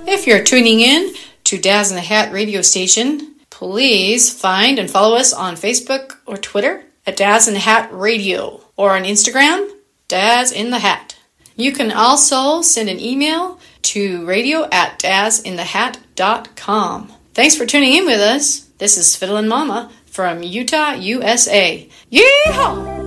If you're tuning in to Daz in the Hat radio station, please find and follow us on Facebook or Twitter at Daz in the Hat Radio, or on Instagram, Daz in the Hat. You can also send an email to radio@dazinthehat.com. Thanks for tuning in with us. This is Fiddlin' Mama from Utah, USA. Yeehaw!